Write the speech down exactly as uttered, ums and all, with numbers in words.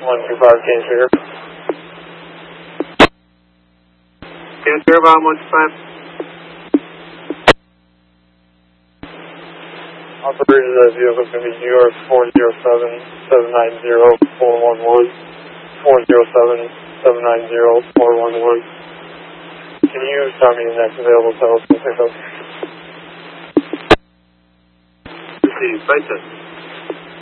one two five, Cane Sugar. Cane Sugar, bottom one two five. Operator, that vehicle is going to be New York four zero seven, seven nine zero, four one one. four zero seven, seven nine zero, four one one. Can you tell me the next available telephone pickup? Receive, flight test.